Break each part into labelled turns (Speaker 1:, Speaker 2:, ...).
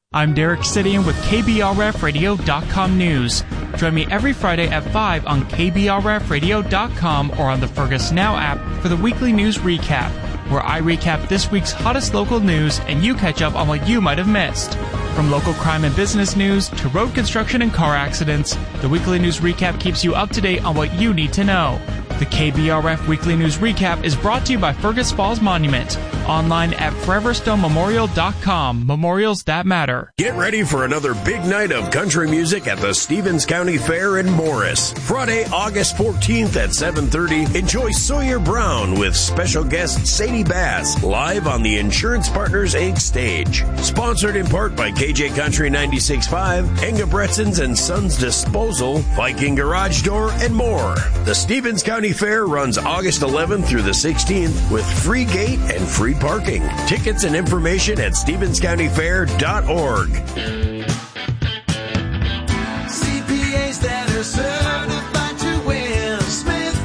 Speaker 1: I'm Derek Sidian with KBRFradio.com News. Join me every Friday at 5 on KBRFradio.com or on the Fergus Now app for the weekly news recap, where I recap this week's hottest local news and you catch up on what you might have missed. From local crime and business news to road construction and car accidents, the weekly news recap keeps you up to date on what you need to know. The KBRF Weekly News Recap is brought to you by Fergus Falls Monument. Online at foreverstonmemorial.com. Memorials that matter.
Speaker 2: Get ready for another big night of country music at the Stevens County Fair in Morris. Friday, August 14th at 7:30. Enjoy Sawyer Brown with special guest Sadie Bass live on the Insurance Partners Inc. stage. Sponsored in part by KJ Country 96.5, Engebretsen's and Sons Disposal, Viking Garage Door, and more. The Stevens County Fair runs August 11th through the 16th with free gate and free parking. Tickets and information at StevensCountyFair.org.
Speaker 3: CPAs that are certified to win. Smith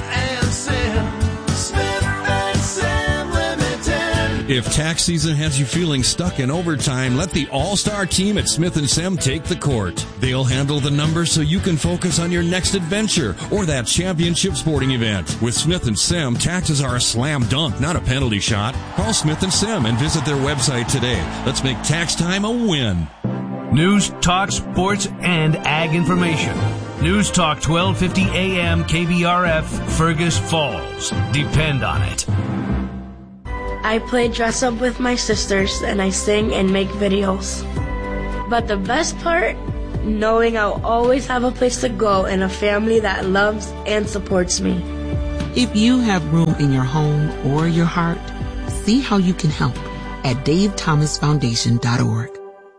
Speaker 3: and Sam Limited.
Speaker 4: If tax season has you feeling stuck in overtime, let the all-star team at Smith & Sam take the court. They'll handle the numbers so you can focus on your next adventure or that championship sporting event. With Smith & Sam, taxes are a slam dunk, not a penalty shot. Call Smith & Sam and visit their website today. Let's make tax time a win.
Speaker 5: News, talk, sports, and ag information. News Talk 1250 AM KBRF, Fergus Falls. Depend on it.
Speaker 6: I play dress up with my sisters and I sing and make videos. But the best part, knowing I'll always have a place to go and a family that loves and supports me.
Speaker 7: If you have room in your home or your heart, see how you can help at davethomasfoundation.org.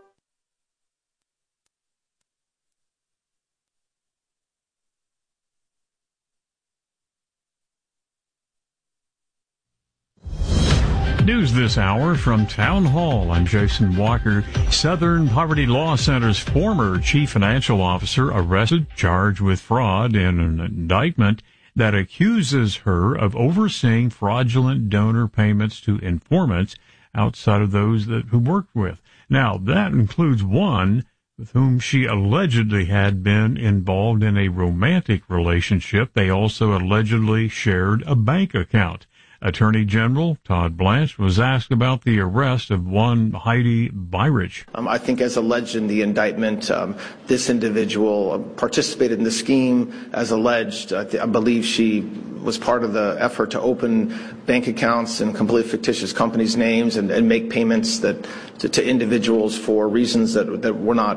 Speaker 8: News this hour from Town Hall. I'm Jason Walker. Southern Poverty Law Center's former chief financial officer arrested, charged with fraud in an indictment that accuses her of overseeing fraudulent donor payments to informants outside of those who worked with. Now, that includes one with whom she allegedly had been involved in a romantic relationship. They also allegedly shared a bank account. Attorney General Todd Blanche was asked about the arrest of one Heidi Byrich.
Speaker 9: I think as alleged in the indictment, this individual participated in the scheme as alleged. I believe she was part of the effort to open bank accounts in completely fictitious companies' names and make payments to individuals for reasons that were not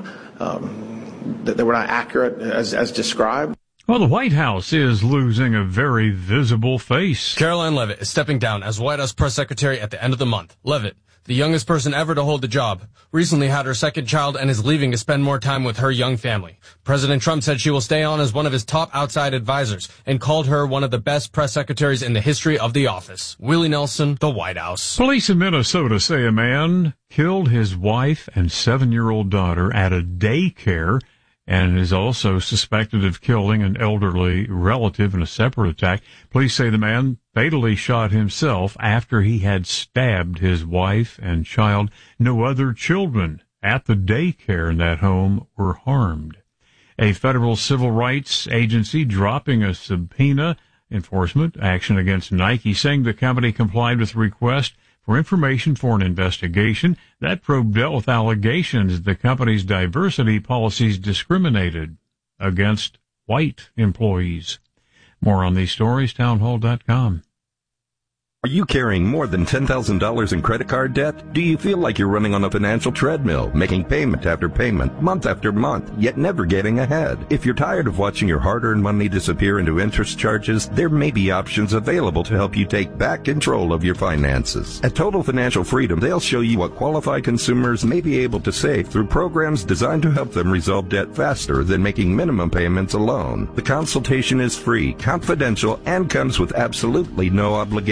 Speaker 9: accurate as described.
Speaker 8: Well, the White House is losing a very visible face.
Speaker 10: Caroline Leavitt is stepping down as White House press secretary at the end of the month. Leavitt, the youngest person ever to hold the job, recently had her second child and is leaving to spend more time with her young family. President Trump said she will stay on as one of his top outside advisors and called her one of the best press secretaries in the history of the office. Willie Nelson, the White House.
Speaker 8: Police in Minnesota say a man killed his wife and 7-year-old daughter at a daycare and is also suspected of killing an elderly relative in a separate attack. Police say the man fatally shot himself after he had stabbed his wife and child. No other children at the daycare in that home were harmed. A federal civil rights agency dropping a subpoena enforcement action against Nike, saying the company complied with request for information for an investigation. That probe dealt with allegations the company's diversity policies discriminated against white employees. More on these stories, townhall.com.
Speaker 11: Are you carrying more than $10,000 in credit card debt? Do you feel like you're running on a financial treadmill, making payment after payment, month after month, yet never getting ahead? If you're tired of watching your hard-earned money disappear into interest charges, there may be options available to help you take back control of your finances. At Total Financial Freedom, they'll show you what qualified consumers may be able to save through programs designed to help them resolve debt faster than making minimum payments alone. The consultation is free, confidential, and comes with absolutely no obligation.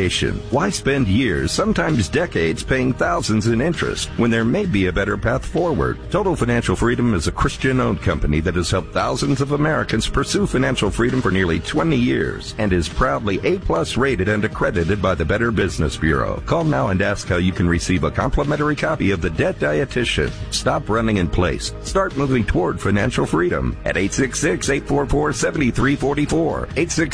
Speaker 11: Why spend years, sometimes decades, paying thousands in interest when there may be a better path forward? Total Financial Freedom is a Christian-owned company that has helped thousands of Americans pursue financial freedom for nearly 20 years and is proudly A-plus rated and accredited by the Better Business Bureau. Call now and ask how you can receive a complimentary copy of The Debt Dietitian. Stop running in place. Start moving toward financial freedom at 866-844-7344.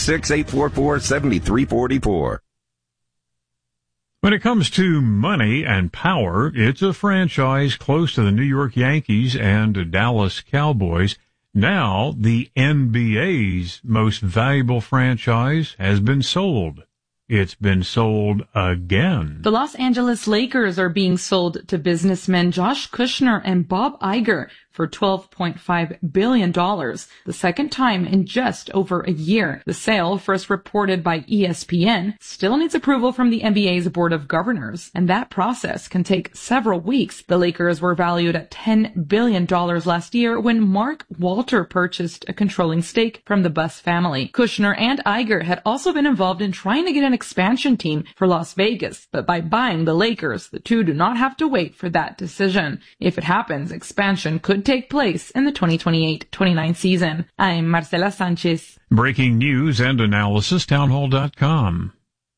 Speaker 11: 866-844-7344.
Speaker 8: When it comes to money and power, it's a franchise close to the New York Yankees and Dallas Cowboys. Now, the NBA's most valuable franchise has been sold. It's been sold again.
Speaker 12: The Los Angeles Lakers are being sold to businessmen Josh Kushner and Bob Iger for $12.5 billion, the second time in just over a year. The sale, first reported by ESPN, still needs approval from the NBA's Board of Governors, and that process can take several weeks. The Lakers were valued at $10 billion last year when Mark Walter purchased a controlling stake from the Buss family. Kushner and Iger had also been involved in trying to get an expansion team for Las Vegas, but by buying the Lakers, the two do not have to wait for that decision. If it happens, expansion could take place in the 2028-29 season. I'm Marcela Sanchez.
Speaker 8: Breaking news and analysis, townhall.com.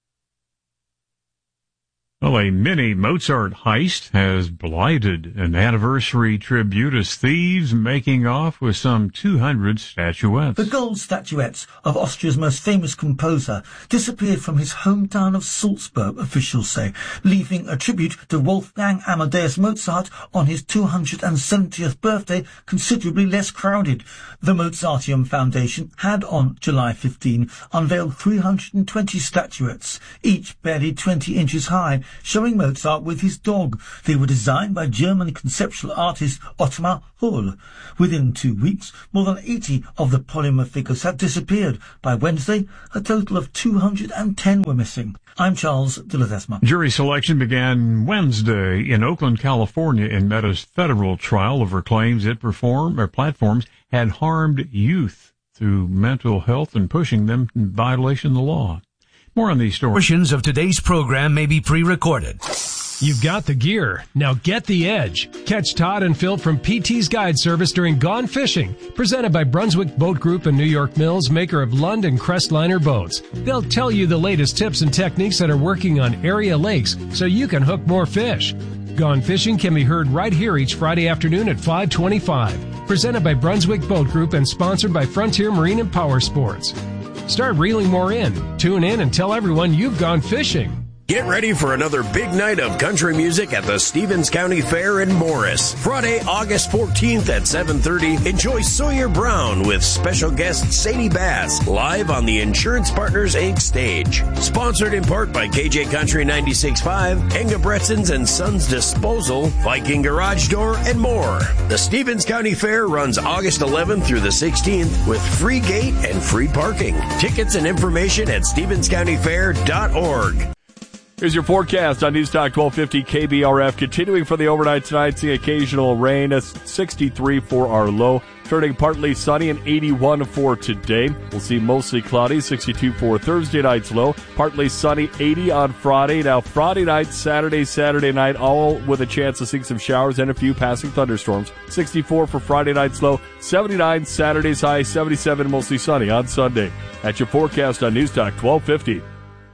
Speaker 8: Well, a mini Mozart heist has blighted an anniversary tribute as thieves making off with some 200 statuettes.
Speaker 13: The gold statuettes of Austria's most famous composer disappeared from his hometown of Salzburg, officials say, leaving a tribute to Wolfgang Amadeus Mozart on his 270th birthday considerably less crowded. The Mozarteum Foundation had on July 15 unveiled 320 statuettes, each barely 20 inches high, showing Mozart with his dog. They were designed by German conceptual artist Ottmar Hull. Within 2 weeks, more than 80 of the polymer figures had disappeared. By Wednesday, a total of 210 were missing. I'm Charles de Ledesma.
Speaker 8: Jury selection began Wednesday in Oakland, California in Meta's federal trial over claims it platforms had harmed youth through mental health and pushing them in violation of the law. More on these stories.
Speaker 5: Portions of today's program may be pre-recorded.
Speaker 14: You've got the gear. Now get the edge. Catch Todd and Phil from PT's Guide Service during Gone Fishing, presented by Brunswick Boat Group and New York Mills, maker of Lund and Crestliner boats. They'll tell you the latest tips and techniques that are working on area lakes so you can hook more fish. Gone Fishing can be heard right here each Friday afternoon at 5:25. Presented by Brunswick Boat Group and sponsored by Frontier Marine and Power Sports. Start reeling more in. Tune in and tell everyone you've gone fishing.
Speaker 2: Get ready for another big night of country music at the Stevens County Fair in Morris. Friday, August 14th at 7:30, enjoy Sawyer Brown with special guest Sadie Bass live on the Insurance Partners Inc. stage. Sponsored in part by KJ Country 96.5, Enga Bretsons and Sons Disposal, Viking Garage Door, and more. The Stevens County Fair runs August 11th through the 16th with free gate and free parking. Tickets and information at StevensCountyFair.org.
Speaker 15: Here's your forecast on News Talk 1250 KBRF. Continuing for the overnight tonight, seeing occasional rain. 63 for our low. Turning partly sunny and 81 for today. We'll see mostly cloudy, 62 for Thursday night's low. Partly sunny, 80 on Friday. Now Friday night, Saturday night, all with a chance of seeing some showers and a few passing thunderstorms. 64 for Friday night's low. 79 Saturday's high. 77 mostly sunny on Sunday. That's your forecast on News Talk 1250.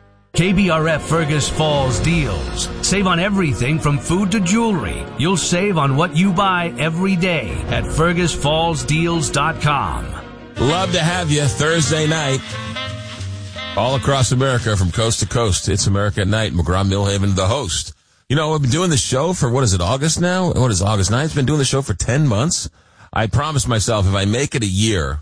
Speaker 5: KBRF Fergus Falls deals. Save on everything from food to jewelry. You'll save on what you buy every day at FergusFallsDeals.com.
Speaker 16: Love to have you Thursday night. All across America from coast to coast. It's America at Night. McGraw Millhaven, the host. You know, I've been doing the show for, August now? What is August 9th? I've been doing the show for 10 months. I promised myself if I make it a year,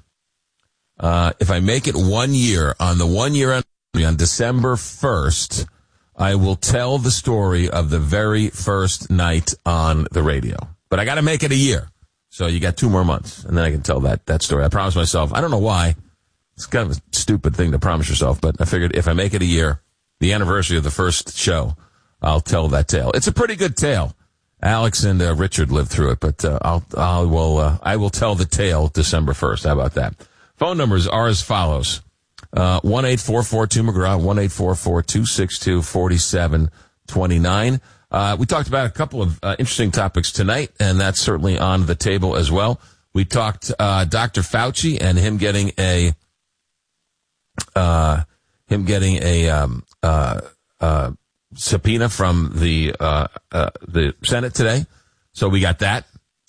Speaker 16: if I make it 1 year, on the 1 year on December 1st, I will tell the story of the very first night on the radio. But I got to make it a year. So you got 2 more months, and then I can tell that story. I promised myself. I don't know why. It's kind of a stupid thing to promise yourself, but I figured if I make it a year, the anniversary of the first show, I'll tell that tale. It's a pretty good tale. Alex and Richard lived through it, but I will tell the tale December 1st. How about that? Phone numbers are as follows. 1-844-2McGraw, 1-844-262-4729. We talked about a couple of interesting topics tonight, and that's certainly on the table as well. We talked Dr. Fauci and him getting a subpoena from the Senate today. So we got that.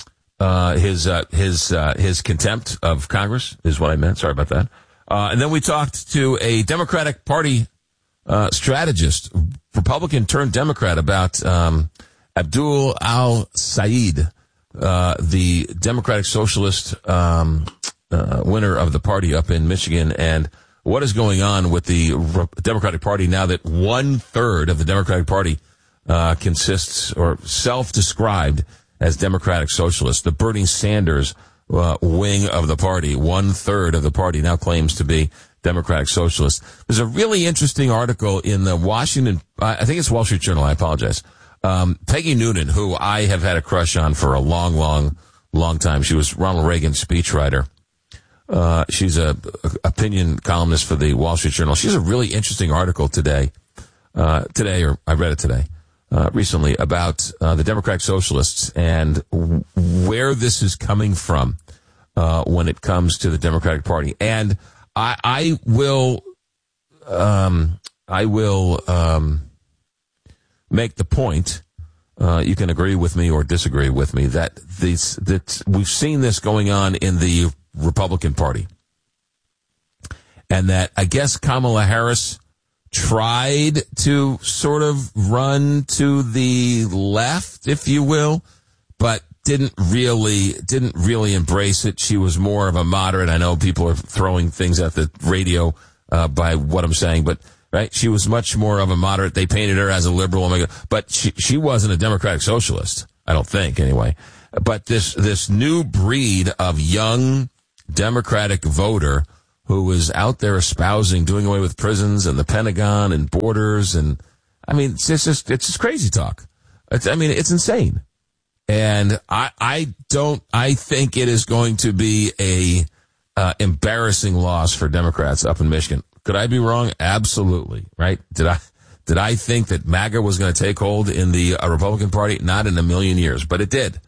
Speaker 16: His contempt of Congress is what I meant. Sorry about that. And then we talked to a Democratic Party strategist, Republican turned Democrat, about Abdul Al-Sayed, the Democratic Socialist winner of the party up in Michigan, and what is going on with the Democratic Party now that 1/3 of the Democratic Party consists or self-described as Democratic Socialists. The Bernie Sanders wing of the party, 1/3 of the party now claims to be Democratic Socialist. There's a really interesting article in the Washington, I think it's Wall Street Journal, I apologize. Peggy Noonan, who I have had a crush on for a long time. She was Ronald Reagan's speechwriter. She's a opinion columnist for the Wall Street Journal. She has a really interesting article today, or I read it today, recently, about the Democratic Socialists and where this is coming from when it comes to the Democratic Party. And I will make the point. You can agree with me or disagree with me that we've seen this going on in the Republican Party, and that I guess Kamala Harris tried to sort of run to the left, if you will, but didn't really embrace it. She was more of a moderate. I know people are throwing things at the radio by what I'm saying, but right, she was much more of a moderate. They painted her as a liberal, oh my God, but she wasn't a Democratic Socialist, I don't think, anyway. But this new breed of young Democratic voter who was out there espousing doing away with prisons and the Pentagon and borders, and I mean, it's just crazy talk. It's insane. And I think it is going to be a embarrassing loss for Democrats up in Michigan. Could I be wrong? Absolutely. Right? Did I think that MAGA was going to take hold in the Republican Party? Not in a million years, but it did.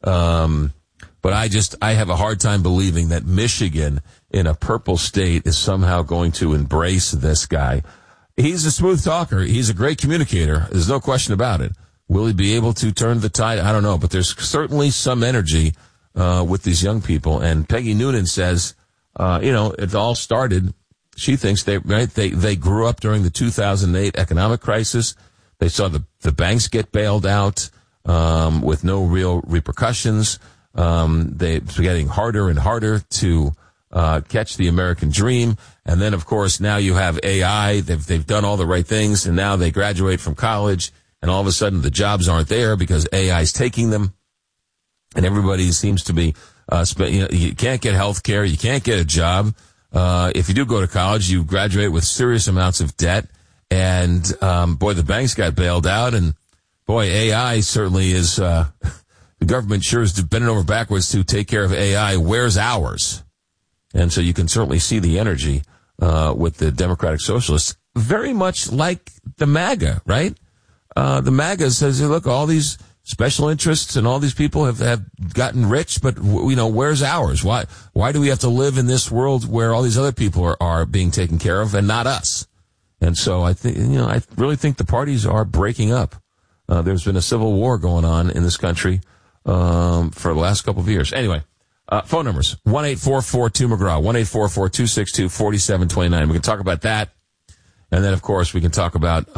Speaker 16: But I have a hard time believing that Michigan in a purple state is somehow going to embrace this guy. He's a smooth talker. He's a great communicator. There's no question about it. Will he be able to turn the tide? I don't know, but there's certainly some energy with these young people. And Peggy Noonan says, it all started. She thinks they grew up during the 2008 economic crisis. They saw the banks get bailed out with no real repercussions. It's getting harder and harder to catch the American dream. And then, of course, now you have AI. They've done all the right things, and now they graduate from college, and all of a sudden the jobs aren't there because AI is taking them. And everybody seems to be, you can't get health care, you can't get a job. If you do go to college, you graduate with serious amounts of debt. And, the banks got bailed out. And boy, AI certainly is, the government sure is bending over backwards to take care of AI. Where's ours? And so you can certainly see the energy, with the Democratic Socialists, very much like the MAGA, right? The MAGA says, look, all these special interests and all these people have gotten rich, but where's ours? Why do we have to live in this world where all these other people are being taken care of and not us? And so I think, I really think the parties are breaking up. There's been a civil war going on in this country, for the last couple of years. Anyway, phone numbers, 1-844-2McGraw, 1-844-262-4729. We can talk about that. And then, of course, we can talk about,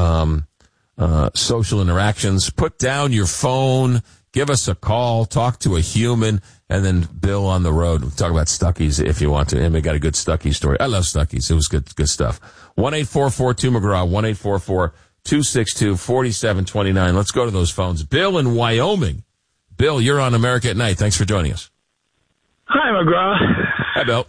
Speaker 16: social interactions. Put down your phone, give us a call, talk to a human, and then Bill on the road. We'll talk about Stuckey's if you want to. And we got a good Stuckey story. I love Stuckey's. It was good stuff. 1-844-2McGraw, 1-844-262-4729. Let's go to those phones. Bill in Wyoming. Bill, you're on America at Night. Thanks for joining us.
Speaker 17: Hi, McGraw.
Speaker 16: Hi, Bill.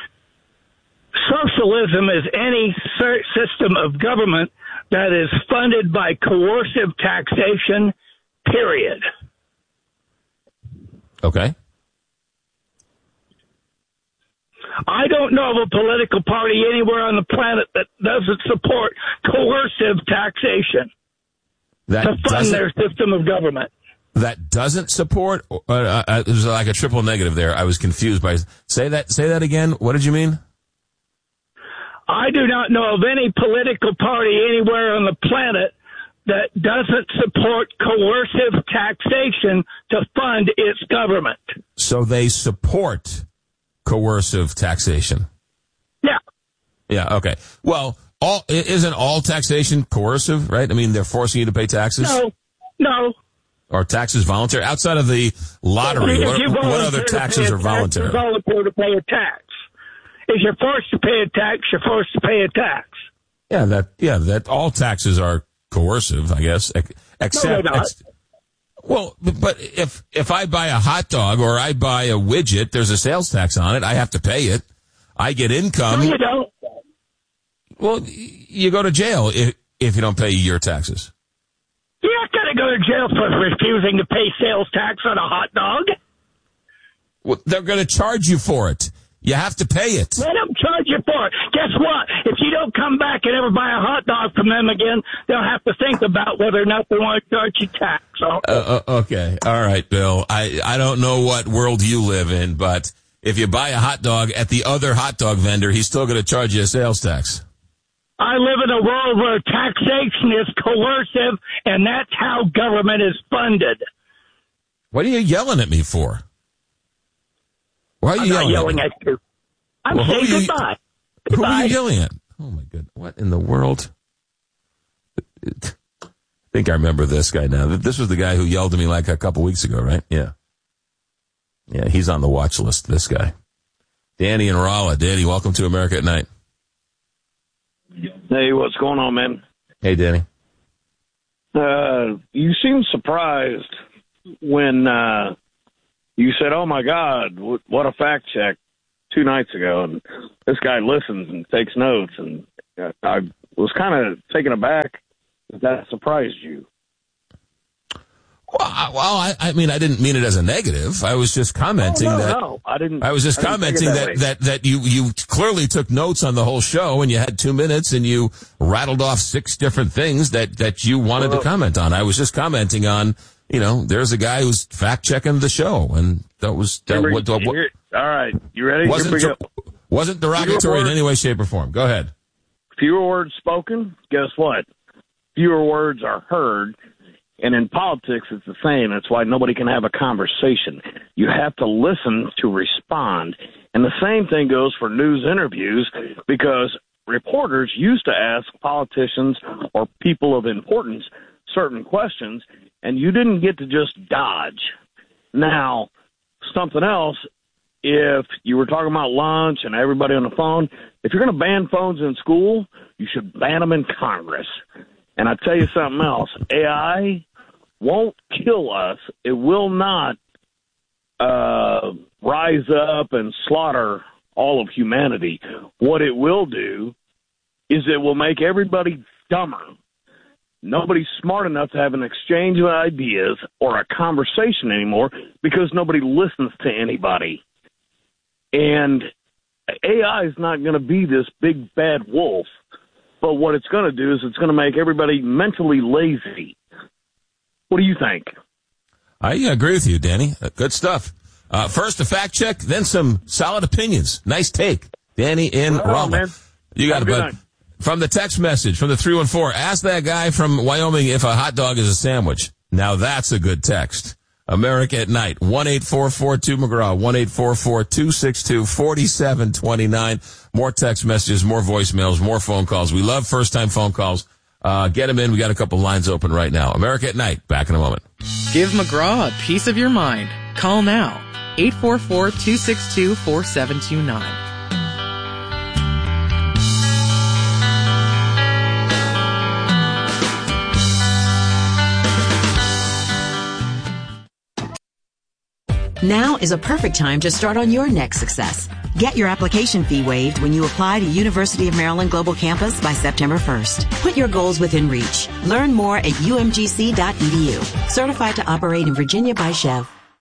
Speaker 17: Socialism is any system of government that is funded by coercive taxation, period.
Speaker 16: Okay.
Speaker 17: I don't know of a political party anywhere on the planet that doesn't support coercive taxation to fund their system of government.
Speaker 16: That doesn't support? There's like a triple negative there. I was confused by. Say that again. What did you mean?
Speaker 17: I do not know of any political party anywhere on the planet that doesn't support coercive taxation to fund its government.
Speaker 16: So they support coercive taxation?
Speaker 17: Yeah.
Speaker 16: Yeah, okay. Well, isn't all taxation coercive, right? I mean, they're forcing you to pay taxes?
Speaker 17: No.
Speaker 16: Or taxes voluntary? Outside of the lottery, what other taxes are voluntary?
Speaker 17: You're volunteer to pay a tax. If you're forced to pay a tax, you're forced to pay a tax.
Speaker 16: Yeah, that all taxes are coercive, I guess, except.
Speaker 17: No, they're not.
Speaker 16: Well, but if I buy a hot dog or I buy a widget, there's a sales tax on it. I have to pay it. I get income.
Speaker 17: No, you don't.
Speaker 16: Well, you go to jail if you don't pay your taxes.
Speaker 17: You're not going to go to jail for refusing to pay sales tax on a hot dog.
Speaker 16: Well, they're going to charge you for it. You have to pay it.
Speaker 17: Let them charge you for it. Guess what? If you don't come back and ever buy a hot dog from them again, they'll have to think about whether or not they want to charge you tax.
Speaker 16: Okay. All right, Bill. I don't know what world you live in, but if you buy a hot dog at the other hot dog vendor, he's still going to charge you a sales tax.
Speaker 17: I live in a world where taxation is coercive, and that's how government is funded.
Speaker 16: What are you yelling at me for? Why are you
Speaker 17: yelling at you? I'm saying goodbye.
Speaker 16: Who are you yelling at? Oh, my goodness. What in the world? I think I remember this guy now. This was the guy who yelled at me like a couple weeks ago, right? Yeah. Yeah, he's on the watch list, this guy. Danny and Rolla. Danny, welcome to America at Night.
Speaker 18: Hey, what's going on, man?
Speaker 16: Hey, Danny.
Speaker 18: You seemed surprised when you said, oh, my God, what a fact check 2 nights ago. And this guy listens and takes notes. And I was kind of taken aback that surprised you.
Speaker 16: Well, I mean, I didn't mean it as a negative. I was just commenting
Speaker 18: No, I didn't.
Speaker 16: I was just commenting that you clearly took notes on the whole show, and you had 2 minutes, and you rattled off 6 different things that you wanted to comment on. I was just commenting on, there's a guy who's fact checking the show, and that was
Speaker 18: all right. You ready?
Speaker 16: Wasn't derogatory in any way, shape, or form. Go ahead.
Speaker 18: Fewer words spoken. Guess what? Fewer words are heard. And in politics, it's the same. That's why nobody can have a conversation. You have to listen to respond. And the same thing goes for news interviews, because reporters used to ask politicians or people of importance certain questions, and you didn't get to just dodge. Now, something else, if you were talking about lunch and everybody on the phone, if you're going to ban phones in school, you should ban them in Congress. And I tell you something else, AI won't kill us. It will not rise up and slaughter all of humanity. What it will do is it will make everybody dumber. Nobody's smart enough to have an exchange of ideas or a conversation anymore because nobody listens to anybody. And AI is not going to be this big bad wolf, but what it's going to do is it's going to make everybody mentally lazy. What do you think?
Speaker 16: I agree with you, Danny. Good stuff. First a fact check, then some solid opinions. Nice take. Danny in Raleigh. You got it, bud. From the text message from the 314, ask that guy from Wyoming if a hot dog is a sandwich. Now that's a good text. America at Night, 1-844-2-McGraw, 1-844-262-4729. More text messages, more voicemails, more phone calls. We love first-time phone calls. Get them in. We got a couple lines open right now. America at Night. Back in a moment.
Speaker 19: Give McGraw a piece of your mind. Call now. 844-262-4729.
Speaker 20: Now is a perfect time to start on your next success. Get your application fee waived when you apply to University of Maryland Global Campus by September 1st. Put your goals within reach. Learn more at umgc.edu. Certified to operate in Virginia by Chev.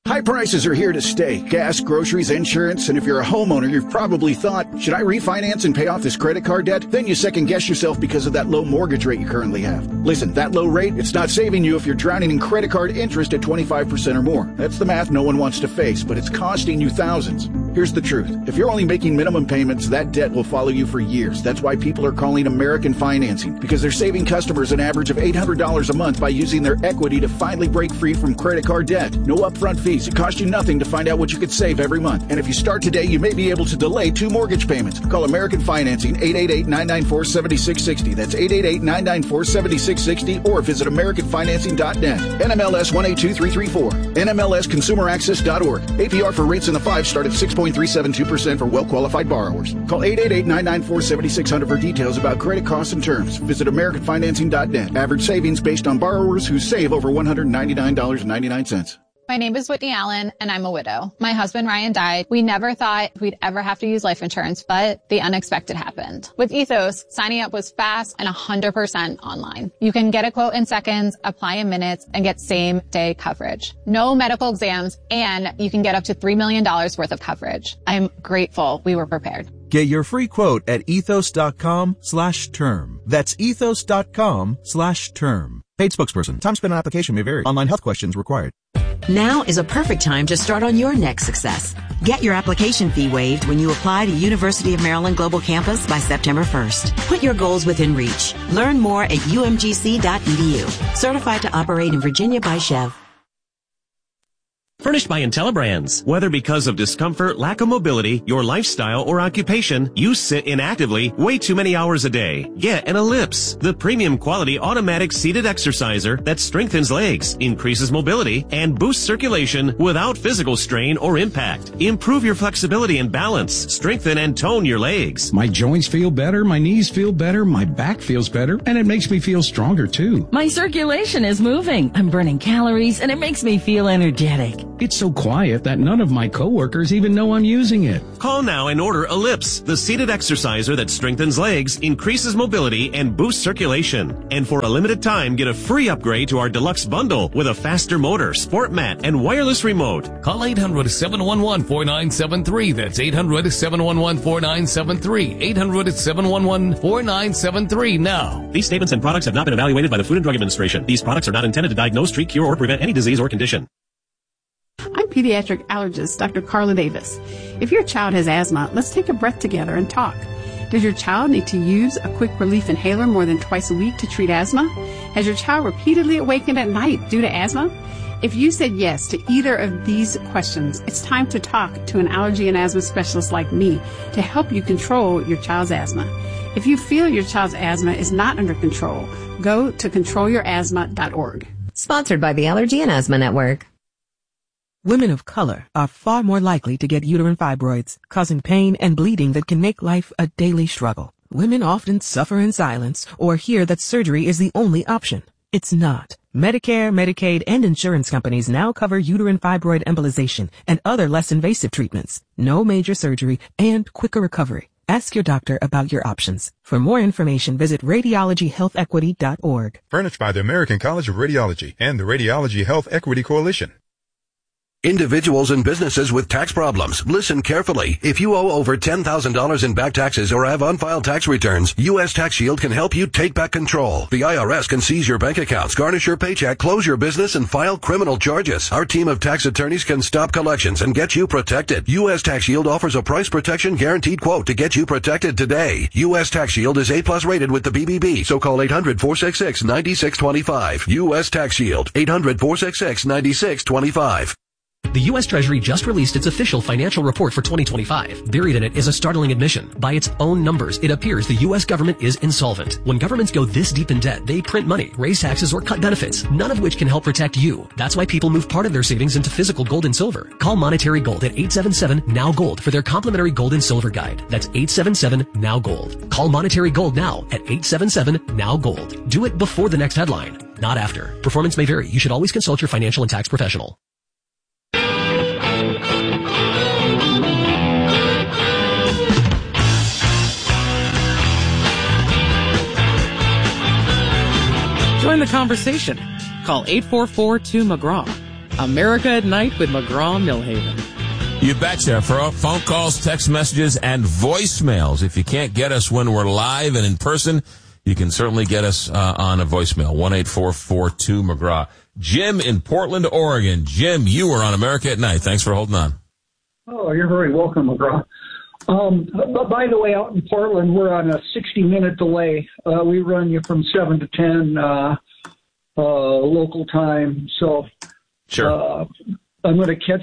Speaker 21: High prices are here to stay. Gas, groceries, insurance, and if you're a homeowner, you've probably thought, should I refinance and pay off this credit card debt? Then you second guess yourself because of that low mortgage rate you currently have. Listen, that low rate, it's not saving you if you're drowning in credit card interest at 25% or more. That's the math no one wants to face, but it's costing you thousands. Here's the truth. If you're only making minimum payments, that debt will follow you for years. That's why people are calling American Financing, because they're saving customers an average of $800 a month by using their equity to finally break free from credit card debt. No upfront fees. It costs you nothing to find out what you could save every month. And if you start today, you may be able to delay 2 mortgage payments. Call American Financing, 888-994-7660. That's 888-994-7660, or visit AmericanFinancing.net. NMLS 182334. NMLSConsumerAccess.org. APR for rates in the 5 start at 6.372% for well-qualified borrowers. Call 888-994-7600 for details about credit costs and terms. Visit AmericanFinancing.net. Average savings based on borrowers who save over $199.99.
Speaker 22: My name is Whitney Allen, and I'm a widow. My husband, Ryan, died. We never thought we'd ever have to use life insurance, but the unexpected happened. With Ethos, signing up was fast and 100% online. You can get a quote in seconds, apply in minutes, and get same-day coverage. No medical exams, and you can get up to $3 million worth of coverage. I'm grateful we were prepared.
Speaker 23: Get your free quote at ethos.com/term. That's ethos.com/term. Paid spokesperson. Time spent on application may vary. Online health questions required.
Speaker 20: Now is a perfect time to start on your next success. Get your application fee waived when you apply to University of Maryland Global Campus by September 1st. Put your goals within reach. Learn more at umgc.edu. Certified to operate in Virginia by Chev.
Speaker 24: Furnished by IntelliBrands. Whether because of discomfort, lack of mobility, your lifestyle, or occupation, you sit inactively way too many hours a day. Get an Ellipse, the premium quality automatic seated exerciser that strengthens legs, increases mobility, and boosts circulation without physical strain or impact. Improve your flexibility and balance. Strengthen and tone your legs.
Speaker 25: My joints feel better, my knees feel better, my back feels better, and it makes me feel stronger too.
Speaker 26: My circulation is moving. I'm burning calories, and it makes me feel energetic.
Speaker 25: It's so quiet that none of my coworkers even know I'm using it.
Speaker 24: Call now and order Ellipse, the seated exerciser that strengthens legs, increases mobility, and boosts circulation. And for a limited time, get a free upgrade to our deluxe bundle with a faster motor, sport mat, and wireless remote.
Speaker 27: Call 800-711-4973. That's 800-711-4973. 800-711-4973 now.
Speaker 24: These statements and products have not been evaluated by the Food and Drug Administration. These products are not intended to diagnose, treat, cure, or prevent any disease or condition.
Speaker 28: I'm pediatric allergist Dr. Carla Davis. If your child has asthma, let's take a breath together and talk. Does your child need to use a quick relief inhaler more than twice a week to treat asthma? Has your child repeatedly awakened at night due to asthma? If you said yes to either of these questions, it's time to talk to an allergy and asthma specialist like me to help you control your child's asthma. If you feel your child's asthma is not under control, go to controlyourasthma.org.
Speaker 29: Sponsored by the Allergy and Asthma Network.
Speaker 7: Women of color are far more likely to get uterine fibroids, causing pain and bleeding that can make life a daily struggle. Women often suffer in silence or hear that surgery is the only option. It's not. Medicare, Medicaid, and insurance companies now cover uterine fibroid embolization and other less invasive treatments. No major surgery and quicker recovery. Ask your doctor about your options. For more information, visit radiologyhealthequity.org.
Speaker 30: Furnished by the American College of Radiology and the Radiology Health Equity Coalition.
Speaker 2: Individuals and businesses with tax problems, listen carefully. If you owe over $10,000 in back taxes or have unfiled tax returns, U.S. Tax Shield can help you take back control. The IRS can seize your bank accounts, garnish your paycheck, close your business, and file criminal charges. Our team of tax attorneys can stop collections and get you protected. U.S. Tax Shield offers a price protection guaranteed quote to get you protected today. U.S. Tax Shield is A+ rated with the BBB, so call 800-466-9625. U.S. Tax Shield, 800-466-9625.
Speaker 31: The U.S. Treasury just released its official financial report for 2025. Buried in it is a startling admission. By its own numbers, it appears the U.S. government is insolvent. When governments go this deep in debt, they print money, raise taxes, or cut benefits, none of which can help protect you. That's why people move part of their savings into physical gold and silver. Call Monetary Gold at 877-NOW-GOLD for their complimentary gold and silver guide. That's 877-NOW-GOLD. Call Monetary Gold now at 877-NOW-GOLD. Do it before the next headline, not after. Performance may vary. You should always consult your financial and tax professional.
Speaker 7: Join the conversation. Call 844-2-McGraw.
Speaker 19: America at Night with McGraw-Milhaven.
Speaker 16: You betcha. For phone calls, text messages, and voicemails. If you can't get us when we're live and in person, you can certainly get us on a voicemail. 1-844-2-McGraw. Jim in Portland, Oregon. Jim, you are on America at Night. Thanks for holding on.
Speaker 1: Oh, you're very welcome, McGraw. But by the way, out in Portland, we're on a 60-minute delay. We run you from 7 to 10 local time. So
Speaker 16: sure.
Speaker 1: I'm going to catch.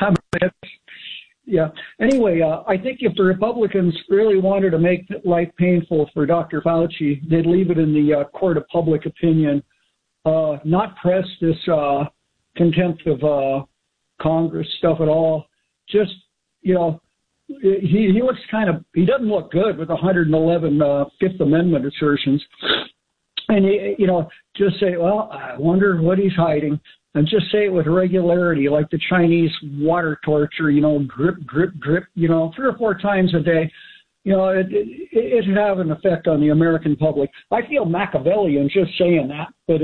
Speaker 1: Yeah. Anyway, I think if the Republicans really wanted to make life painful for Dr. Fauci, they'd leave it in the court of public opinion, not press this contempt of Congress stuff at all. Just, he looks he doesn't look good with 111 Fifth Amendment assertions. And, just say, well, I wonder what he's hiding. And just say it with regularity, like the Chinese water torture, drip, drip, drip, 3 or 4 times a day. It have an effect on the American public. I feel Machiavellian just saying that, but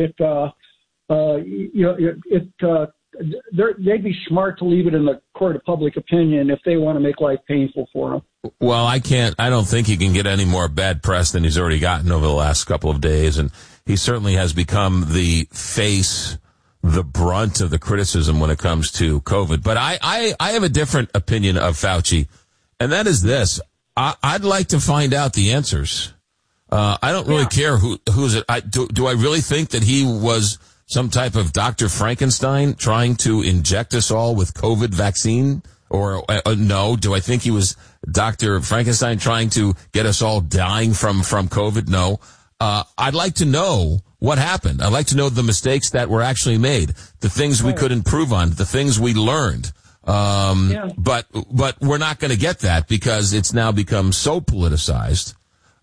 Speaker 1: they'd be smart to leave it in the court of public opinion if they want to make life painful for them.
Speaker 16: Well, I don't think he can get any more bad press than he's already gotten over the last couple of days. And he certainly has become the brunt of the criticism when it comes to COVID. But I have a different opinion of Fauci, and that is this. I'd like to find out the answers. I don't really care who's it. Do I really think that he was some type of Dr. Frankenstein trying to inject us all with COVID vaccine? Or no? Do I think he was Dr. Frankenstein trying to get us all dying from COVID? No. I'd like to know what happened. I'd like to know the mistakes that were actually made, the things we could improve on, the things we learned. But we're not going to get that because it's now become so politicized,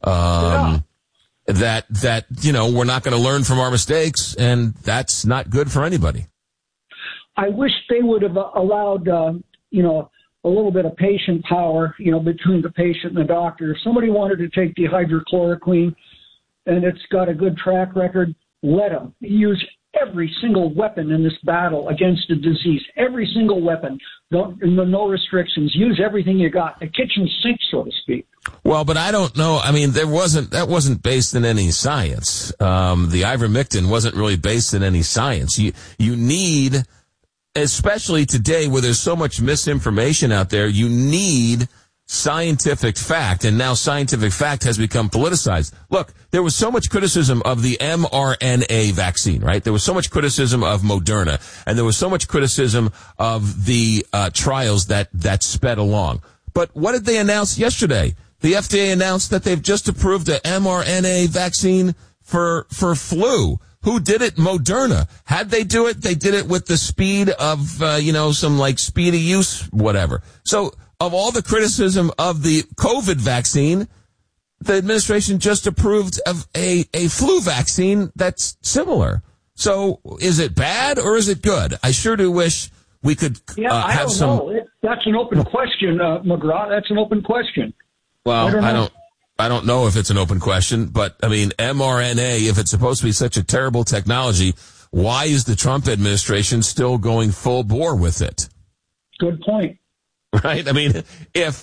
Speaker 16: that we're not going to learn from our mistakes, and that's not good for anybody.
Speaker 1: I wish they would have allowed, a little bit of patient power, between the patient and the doctor. If somebody wanted to take the hydrochloroquine and it's got a good track record, let them use every single weapon in this battle against a disease. Every single weapon. No restrictions. Use everything you got. The kitchen sink, so to speak.
Speaker 16: Well, but I don't know. I mean, that wasn't based in any science. The ivermectin wasn't really based in any science. You need, especially today where there's so much misinformation out there, you need scientific fact, and now scientific fact has become politicized. Look, there was so much criticism of the mRNA vaccine, right? There was so much criticism of Moderna, and there was so much criticism of the trials that sped along. But what did they announce yesterday? The FDA announced that they've just approved an mRNA vaccine for flu. Who did it? Moderna. How'd they do it? They did it with the speed of, some like speed of use, whatever. So, of all the criticism of the COVID vaccine, the administration just approved of a flu vaccine that's similar. So is it bad or is it good? I sure do wish we could have some.
Speaker 1: I don't know. That's an open question, McGraw. That's an open question.
Speaker 16: Well, I don't know if it's an open question, but I mean, mRNA, if it's supposed to be such a terrible technology, why is the Trump administration still going full bore with it?
Speaker 1: Good point.
Speaker 16: Right? I mean, if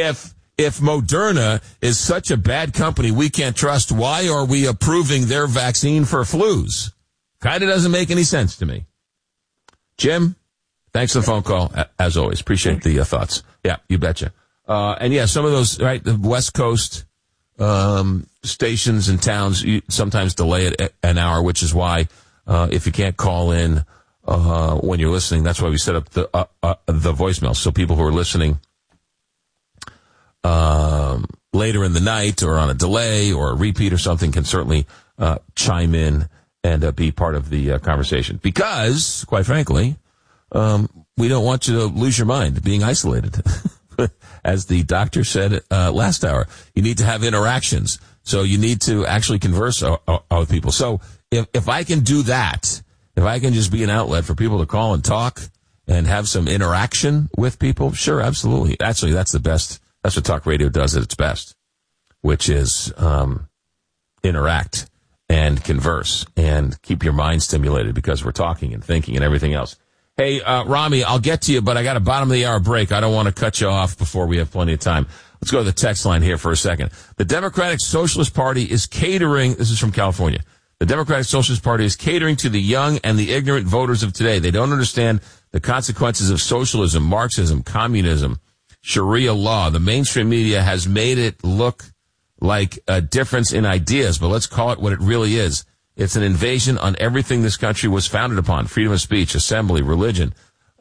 Speaker 16: Moderna is such a bad company we can't trust, why are we approving their vaccine for flus? Kind of doesn't make any sense to me. Jim, thanks for the phone call, as always. Appreciate the thoughts. Yeah, you betcha. And some of those, right, the West Coast stations and towns sometimes delay it an hour, which is why if you can't call in when you're listening, that's why we set up the voicemail. So people who are listening later in the night or on a delay or a repeat or something can certainly chime in and be part of the conversation. Because, quite frankly, we don't want you to lose your mind being isolated. As the doctor said last hour, you need to have interactions. So you need to actually converse with people. So if I can do that, if I can just be an outlet for people to call and talk and have some interaction with people, sure, absolutely. Actually, that's the best. That's what talk radio does at its best, which is interact and converse and keep your mind stimulated because we're talking and thinking and everything else. Hey, Rami, I'll get to you, but I got a bottom of the hour break. I don't want to cut you off before we have plenty of time. Let's go to the text line here for a second. The Democratic Socialist Party is catering, this is from California, the Democratic Socialist Party is catering to the young and the ignorant voters of today. They don't understand the consequences of socialism, Marxism, communism, Sharia law. The mainstream media has made it look like a difference in ideas, but let's call it what it really is. It's an invasion on everything this country was founded upon: freedom of speech, assembly, religion.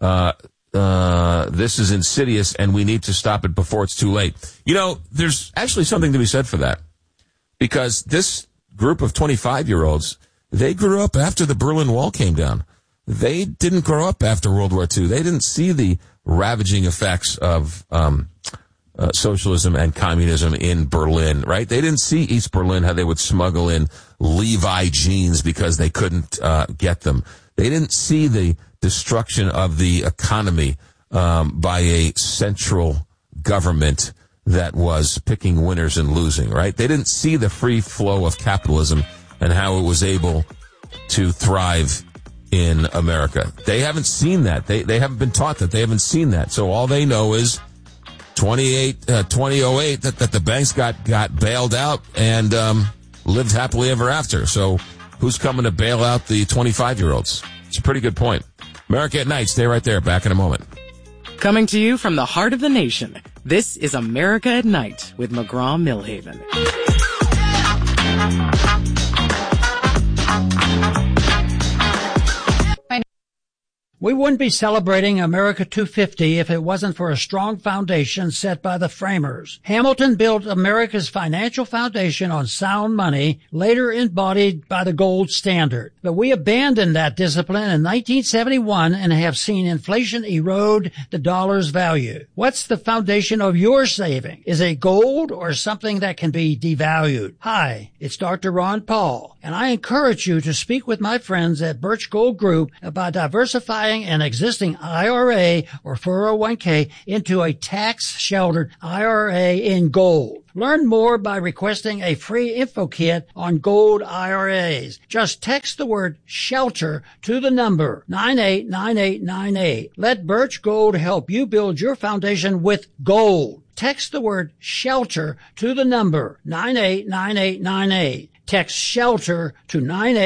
Speaker 16: This is insidious, and we need to stop it before it's too late. You know, there's actually something to be said for that, because this group of 25-year-olds, they grew up after the Berlin Wall came down. They didn't grow up after World War II. They didn't see the ravaging effects of socialism and communism in Berlin, right? They didn't see East Berlin, how they would smuggle in Levi jeans because they couldn't get them. They didn't see the destruction of the economy by a central government that was picking winners and losing, right? They didn't see the free flow of capitalism and how it was able to thrive in America. They haven't seen that. They haven't been taught that. They haven't seen that. So all they know is 2008 that the banks got bailed out and lived happily ever after. So who's coming to bail out the 25-year-olds? It's a pretty good point. America at Night. Stay right there. Back in a moment.
Speaker 19: Coming to you from the heart of the nation, this is America at Night with McGraw-Milhaven.
Speaker 3: We wouldn't be celebrating America 250 if it wasn't for a strong foundation set by the framers. Hamilton built America's financial foundation on sound money, later embodied by the gold standard. But we abandoned that discipline in 1971 and have seen inflation erode the dollar's value. What's the foundation of your saving? Is it gold or something that can be devalued? Hi, it's Dr. Ron Paul, and I encourage you to speak with my friends at Birch Gold Group about diversifying an existing IRA or 401k into a tax-sheltered IRA in gold. Learn more by requesting a free info kit on gold IRAs. Just text the word SHELTER to the number 989898. Let Birch Gold help you build your foundation with gold. Text the word SHELTER to the number 989898. Text SHELTER to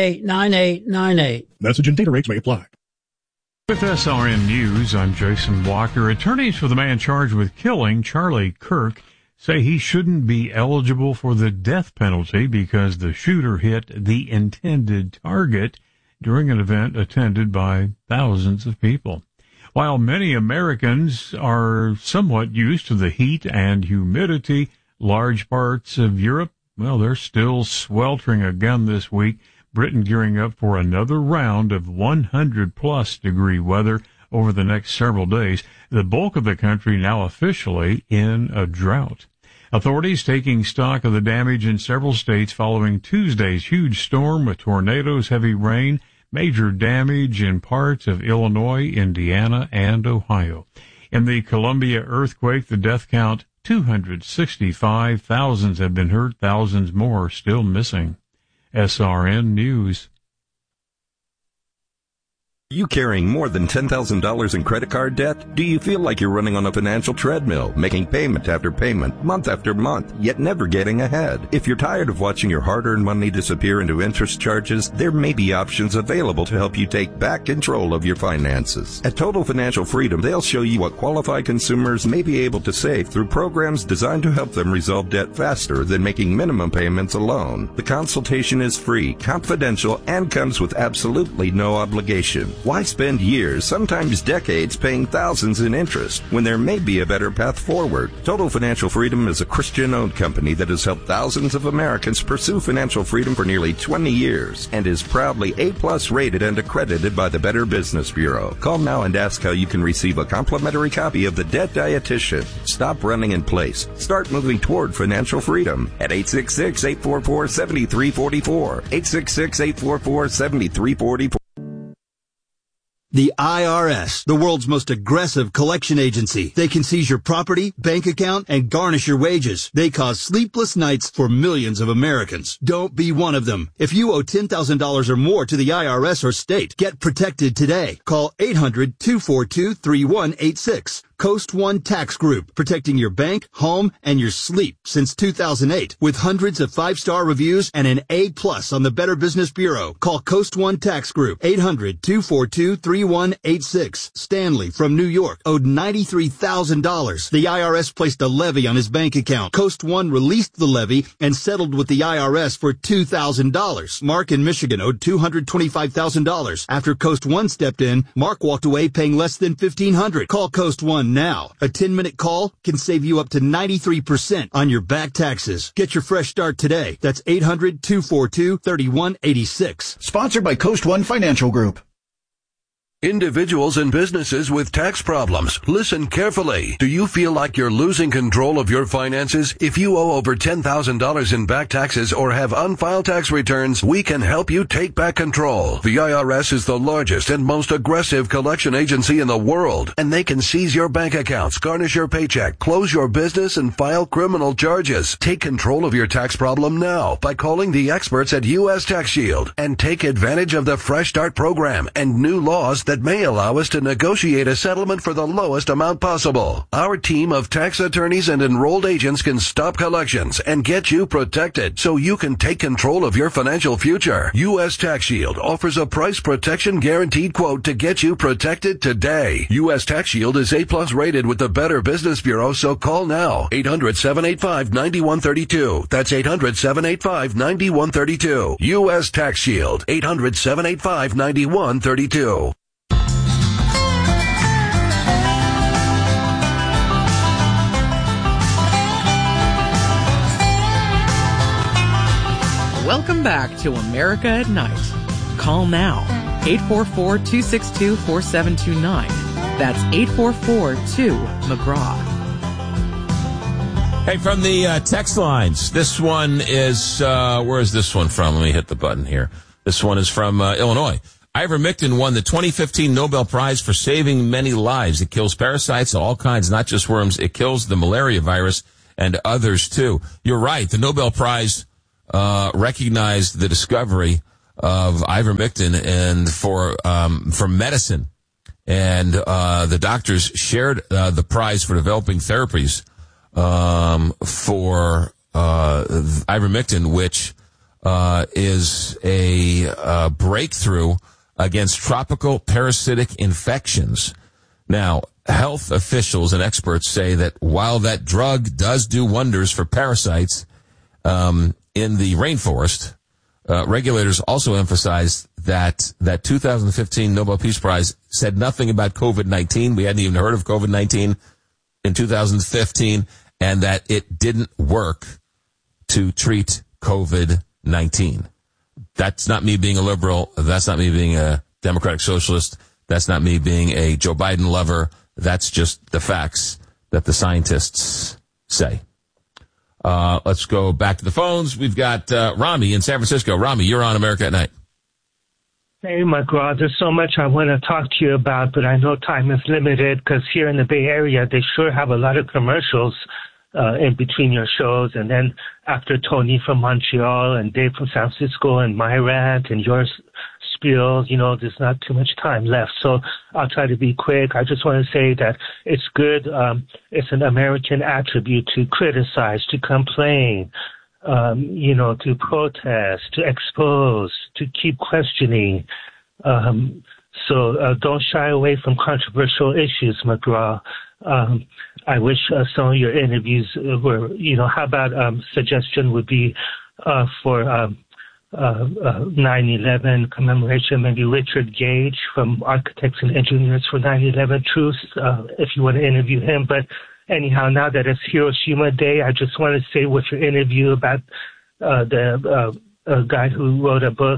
Speaker 3: 989898.
Speaker 4: Message and data rates may apply.
Speaker 6: With SRN News, I'm Jason Walker. Attorneys for the man charged with killing Charlie Kirk say he shouldn't be eligible for the death penalty because the shooter hit the intended target during an event attended by thousands of people. While many Americans are somewhat used to the heat and humidity, large parts of Europe, well, they're still sweltering again this week. Britain gearing up for another round of 100-plus degree weather over the next several days. The bulk of the country now officially in a drought. Authorities taking stock of the damage in several states following Tuesday's huge storm with tornadoes, heavy rain, major damage in parts of Illinois, Indiana, and Ohio. In the Columbia earthquake, the death count 265. Thousands have been hurt, thousands more still missing. SRN News.
Speaker 8: Are you carrying more than $10,000 in credit card debt? Do you feel like you're running on a financial treadmill, making payment after payment, month after month, yet never getting ahead? If you're tired of watching your hard-earned money disappear into interest charges, there may be options available to help you take back control of your finances. At Total Financial Freedom, they'll show you what qualified consumers may be able to save through programs designed to help them resolve debt faster than making minimum payments alone. The consultation is free, confidential, and comes with absolutely no obligation. Why spend years, sometimes decades, paying thousands in interest when there may be a better path forward? Total Financial Freedom is a Christian-owned company that has helped thousands of Americans pursue financial freedom for nearly 20 years and is proudly A+ rated and accredited by the Better Business Bureau. Call now and ask how you can receive a complimentary copy of The Debt Dietitian. Stop running in place. Start moving toward financial freedom at 866-844-7344. 866-844-7344.
Speaker 4: The IRS, the world's most aggressive collection agency. They can seize your property, bank account, and garnish your wages. They cause sleepless nights for millions of Americans. Don't be one of them. If you owe $10,000 or more to the IRS or state, get protected today. Call 800-242-3186. Coast One Tax Group, protecting your bank, home, and your sleep since 2008. With hundreds of 5-star reviews and an A+ on the Better Business Bureau. Call Coast One Tax Group, 800-242-3186. Stanley from New York owed $93,000. The IRS placed a levy on his bank account. Coast One released the levy and settled with the IRS for $2,000. Mark in Michigan owed $225,000. After Coast One stepped in, Mark walked away paying less than $1,500. Call Coast One now. A 10-minute call can save you up to 93% on your back taxes. Get your fresh start today. That's 800-242-3186.
Speaker 21: Sponsored by Coast One Financial Group.
Speaker 2: Individuals and businesses with tax problems, listen carefully. Do you feel like you're losing control of your finances? If you owe over $10,000 in back taxes or have unfiled tax returns, we can help you take back control. The IRS is the largest and most aggressive collection agency in the world, and they can seize your bank accounts, garnish your paycheck, close your business, and file criminal charges. Take control of your tax problem now by calling the experts at U.S. Tax Shield and take advantage of the Fresh Start program and new laws that may allow us to negotiate a settlement for the lowest amount possible. Our team of tax attorneys and enrolled agents can stop collections and get you protected so you can take control of your financial future. U.S. Tax Shield offers a price protection guaranteed quote to get you protected today. U.S. Tax Shield is A+ rated with the Better Business Bureau, so call now. 800-785-9132. That's 800-785-9132. U.S. Tax Shield. 800-785-9132.
Speaker 19: Welcome back to America at Night. Call now, 844-262-4729. That's 844-2-McGraw.
Speaker 16: Hey, from the text lines, this one is, where is this one from? Let me hit the button here. This one is from Illinois. Ivermectin won the 2015 Nobel Prize for saving many lives. It kills parasites, all kinds, not just worms. It kills the malaria virus and others, too. You're right. The Nobel Prize recognized the discovery of ivermectin and for medicine. And the doctors shared the prize for developing therapies for ivermectin, which is a breakthrough against tropical parasitic infections. Now, health officials and experts say that while that drug does do wonders for parasites in the rainforest, regulators also emphasized that 2015 Nobel Peace Prize said nothing about COVID-19. We hadn't even heard of COVID-19 in 2015, and that it didn't work to treat COVID-19. That's not me being a liberal. That's not me being a Democratic Socialist. That's not me being a Joe Biden lover. That's just the facts that the scientists say. Let's go back to the phones. We've got Rami in San Francisco. Rami, you're on America at Night.
Speaker 5: Hey, McGraw, there's so much I want to talk to you about, but I know time is limited because here in the Bay Area, they sure have a lot of commercials in between your shows. And then after Tony from Montreal and Dave from San Francisco and my rant and your spiel, there's not too much time left. So I'll try to be quick. I just want to say that it's good. It's an American attribute to criticize, to complain, to protest, to expose, to keep questioning. So don't shy away from controversial issues, McGraw. I wish some of your interviews were, how about suggestion would be for 9/11 commemoration, maybe Richard Gage from Architects and Engineers for 9/11 Truth, if you want to interview him. But anyhow, now that it's Hiroshima Day, I just want to say with your interview about the guy who wrote a book,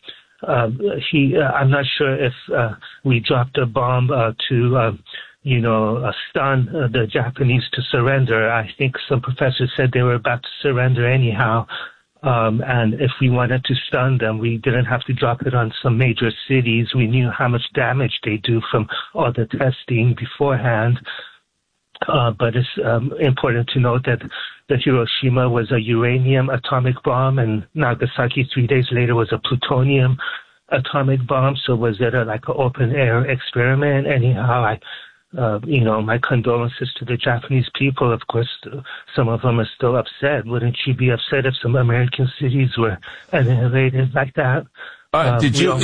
Speaker 5: I'm not sure if we dropped a bomb to stun the Japanese to surrender. I think some professors said they were about to surrender anyhow. And if we wanted to stun them, we didn't have to drop it on some major cities. We knew how much damage they do from all the testing beforehand. But it's important to note that the Hiroshima was a uranium atomic bomb, and Nagasaki 3 days later was a plutonium atomic bomb. So was it like an open air experiment? Anyhow, my condolences to the Japanese people. Of course, some of them are still upset. Wouldn't you be upset if some American cities were annihilated like that?
Speaker 16: Did you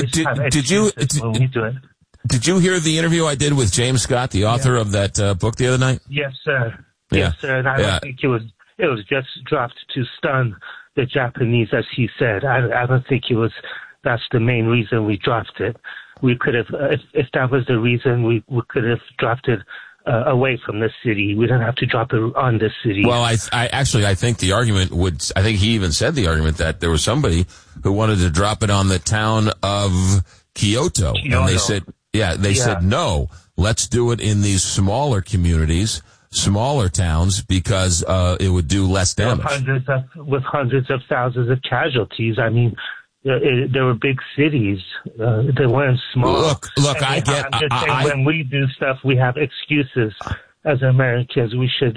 Speaker 16: hear the interview I did with James Scott, the author of that book, the other night?
Speaker 5: Yes, sir. Yes, sir. And I don't think it was just dropped to stun the Japanese, as he said. I don't think that's the main reason we dropped it. We could have, if that was the reason, we could have dropped it away from the city. We didn't have to drop it on the city.
Speaker 16: Well, I think the argument I think he even said the argument that there was somebody who wanted to drop it on the town of Kyoto. And they said, said, no, let's do it in these smaller communities, smaller towns, because it would do less damage.
Speaker 5: With hundreds of thousands of casualties. I mean, there were big cities. They weren't small.
Speaker 16: Look,
Speaker 5: when we do stuff, we have excuses. As Americans, we should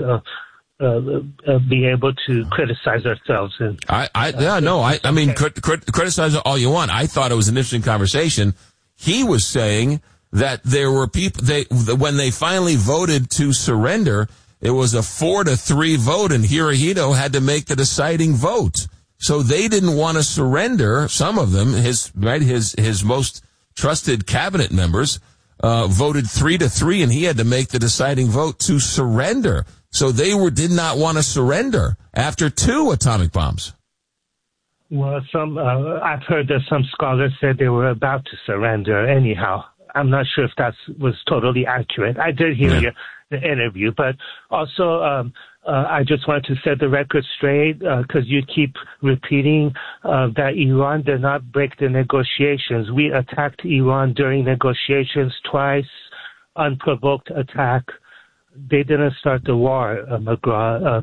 Speaker 5: be able to criticize ourselves. And
Speaker 16: I mean, criticize all you want. I thought it was an interesting conversation. He was saying that there were people, when they finally voted to surrender, it was a 4-3 vote, and Hirohito had to make the deciding vote. So they didn't want to surrender. Some of them, his most trusted cabinet members, voted 3-3, and he had to make the deciding vote to surrender. So they did not want to surrender after 2 atomic bombs.
Speaker 5: Well, I've heard that some scholars said they were about to surrender anyhow. I'm not sure if that was totally accurate. I did hear the interview, but also I just wanted to set the record straight because you keep repeating that Iran did not break the negotiations. We attacked Iran during negotiations twice, unprovoked attack. They didn't start the war, McGraw.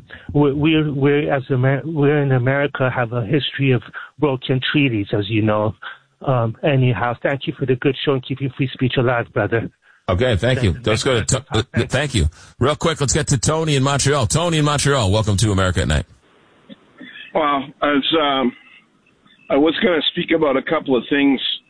Speaker 5: We're in America have a history of broken treaties, as you know. Anyhow, thank you for the good show and keeping free speech alive, brother.
Speaker 16: Okay, thank you. Let's go to thank you. Real quick, let's get to Tony in Montreal. Tony in Montreal, welcome to America at Night.
Speaker 9: Well, I was going to speak about a couple of things